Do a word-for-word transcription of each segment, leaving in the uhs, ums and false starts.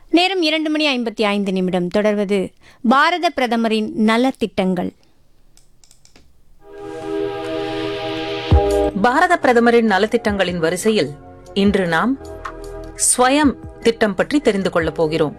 நேரம் இரண்டு மணி ஐம்பத்தி ஐந்து நிமிடம். தொடர்வது பாரத பிரதமரின் நலத்திட்டங்கள். பாரத பிரதமரின் நலத்திட்டங்களின் வரிசையில் இன்று நாம் ஸ்வயம் திட்டம் பற்றி தெரிந்து கொள்ளப் போகிறோம்.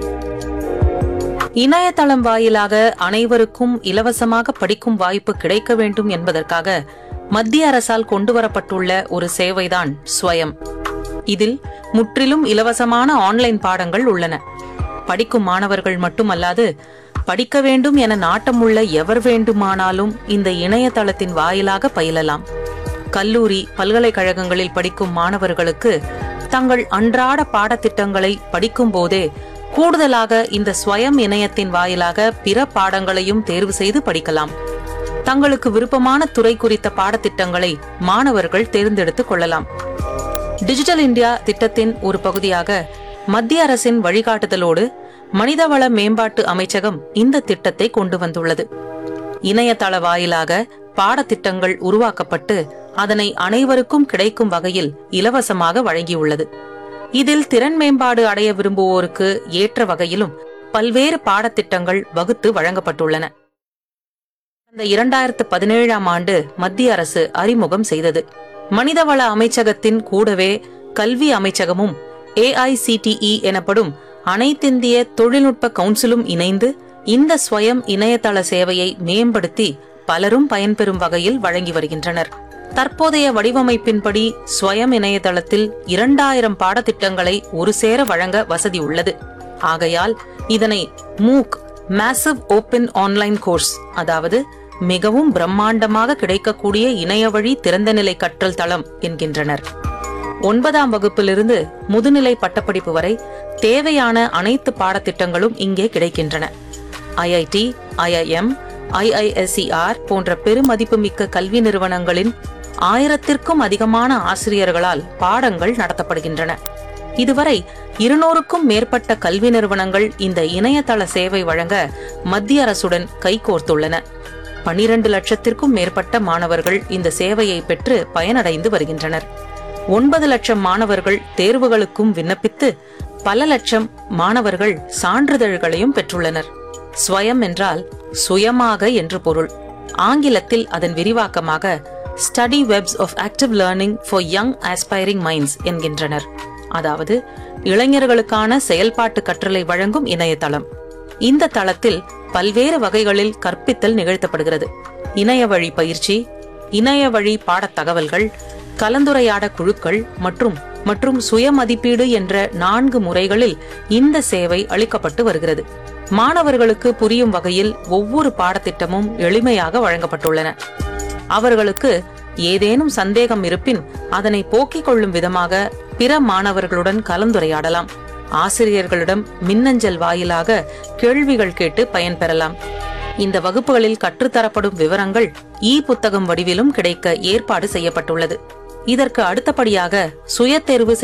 இணையதளம் வாயிலாக அனைவருக்கும் இலவசமாக படிக்கும் வாய்ப்பு கிடைக்க வேண்டும் என்பதற்காக மத்திய அரசால் கொண்டுவரப்பட்டுள்ள ஒரு சேவைதான் ஸ்வயம். இதில் முற்றிலும் இலவசமான ஆன்லைன் பாடங்கள் உள்ளன. படிக்கும் மாணவர்கள் மட்டுமல்லாது படிக்க வேண்டும் என நாட்டமுள்ள எவர் வேண்டுமானாலும் இந்த இணையதளத்தின் வாயிலாக பயிலலாம். கல்லூரி, பல்கலைக்கழகங்களில் படிக்கும் மாணவர்களுக்கு தங்கள் அன்றாட பாடத்திட்டங்களை படிக்கும் போதே கூடுதலாக இந்த ஸ்வயம் இணையத்தின் வாயிலாக பிற பாடங்களையும் தேர்வு செய்து படிக்கலாம். தங்களுக்கு விருப்பமான துறை குறித்த பாடத்திட்டங்களை மாணவர்கள் தேர்ந்தெடுத்துக் கொள்ளலாம். டிஜிட்டல் இந்தியா திட்டத்தின் ஒரு பகுதியாக மத்திய அரசின் வழிகாட்டுதலோடு மனிதவள மேம்பாட்டு அமைச்சகம் இந்த திட்டத்தை கொண்டு வந்துள்ளது. இணையதள வாயிலாக பாடத்திட்டங்கள் உருவாக்கப்பட்டு அதனை அனைவருக்கும் கிடைக்கும் வகையில் இலவசமாக வழங்கியுள்ளது. இதில் திறன் மேம்பாடு அடைய விரும்புவோருக்கு ஏற்ற வகையிலும் பல்வேறு பாடத்திட்டங்கள் வகுத்து வழங்கப்பட்டுள்ளன. இந்த இரண்டாயிரத்து பதினேழாம் ஆண்டு மத்திய அரசு அறிமுகம் செய்தது. மனிதவள அமைச்சகத்தின் கூடவே கல்வி அமைச்சகமும் ஏ ஐ சி டி இ எனப்படும் அனைத்திந்திய தொழில்நுட்ப கவுன்சிலும் இணைந்து இந்த ஸ்வயம் இணையதள சேவையை மேம்படுத்தி பலரும் பயன்பெறும் வகையில் வழங்கி வருகின்றனர். தற்போதைய வடிவமைப்பின்படி ஸ்வயம் இணையதளத்தில் இரண்டாயிரம் பாடத்திட்டங்களை ஒரு சேர வழங்க வசதி உள்ளது. ஆகையால் இதனை மூக் மேசிவ் ஓபன் ஆன்லைன் கோர்ஸ், அதாவது மிகவும் பிரம்மாண்டமாக கிடைக்கக்கூடிய இணையவழி திறந்தநிலை கற்றல் தளம் என்கின்றனர். ஒன்பதாம் வகுப்பிலிருந்து முதுநிலை பட்டப்படிப்பு வரை தேவையான அனைத்து பாடத்திட்டங்களும் இங்கே கிடைக்கின்றன. ஐ ஐ D, I I am, I I S E R போன்ற பெருமதிப்புமிக்க கல்வி நிறுவனங்களின் ஆயிரத்திற்கும் அதிகமான ஆசிரியர்களால் பாடங்கள் நடத்தப்படுகின்றன. இதுவரை இருநூறுக்கும் மேற்பட்ட கல்வி நிறுவனங்கள் இந்த இணையதள சேவை வழங்க மத்திய அரசுடன் கைகோர்த்துள்ளன. பனிரண்டு லட்சத்திற்கும் மேற்பட்ட மாணவர்கள் இந்த சேவையை பெற்று பயனடைந்து வருகின்றனர். ஒன்பது லட்சம் மாணவர்கள் தேர்வுகளுக்கும் விண்ணப்பித்து பல லட்சம் மாணவர்கள் சான்றிதழ்களையும் பெற்றுள்ளனர். ஸ்வயம் என்றால் சுயமாக என்று பொருள். ஆங்கிலத்தில் அதன் விரிவாக்கமாக study webs of active learning for young aspiring minds என்கின்றனர். அதாவது இளைஞர்களுக்கான செயல்பாட்டு கற்றலை வழங்கும் இணையதளம். இந்த தளத்தில் பல்வேறு வகைகளில் கற்பித்தல் நிகழ்த்தப்படுகிறது. இணைய வழி பயிற்சி, இணைய வழி பாடத் தகவல்கள், கலந்துரையாட குழுக்கள் மற்றும் மற்றும் சுய மதிப்பீடு என்ற நான்கு முறைகளில் இந்த சேவை அளிக்கப்பட்டு வருகிறது. மாணவர்களுக்கு புரியும் வகையில் ஒவ்வொரு பாடத்திட்டமும் எளிமையாக வழங்கப்பட்டுள்ளன. அவர்களுக்கு ஏதேனும் சந்தேகம் இருப்பின் அதனை போக்கிக் கொள்ளும் விதமாக பிற மாணவர்களுடன் கலந்துரையாடலாம். ஆசிரியர்களிடம் மின்னஞ்சல் வாயிலாக கேள்விகள் கேட்டு பயன்பெறலாம். இந்த வகுப்புகளில் கற்றுத்தரப்படும் விவரங்கள் இ புத்தகம் வடிவிலும் கிடைக்க ஏற்பாடு செய்யப்பட்டுள்ளது. இதற்கு அடுத்தபடியாக சுய தேர்வு